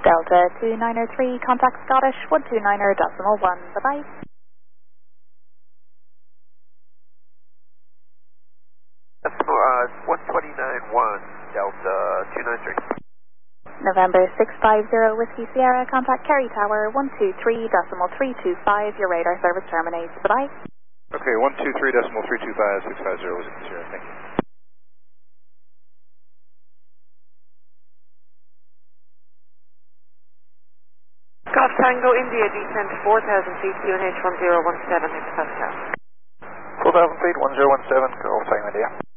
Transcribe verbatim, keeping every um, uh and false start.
Delta two nine zero three, contact Scottish one two nine zero decimal one. Bye-bye. Uh, one two nine one, Delta two nine three. November six five zero, Whiskey Sierra, contact Kerry Tower one two three decimal three two five. Your radar service terminates. Bye-bye. Okay, one two three decimal three two five, six five zero, Whiskey Sierra. Thank you. Golf Tango India, descent four thousand feet, Q N H one zero one seven, Pascal. four thousand feet, one zero one seven, Golf Tango India.